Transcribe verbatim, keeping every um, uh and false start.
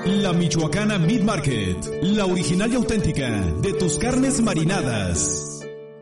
La Michoacana Meat Market, la original y auténtica de tus carnes marinadas.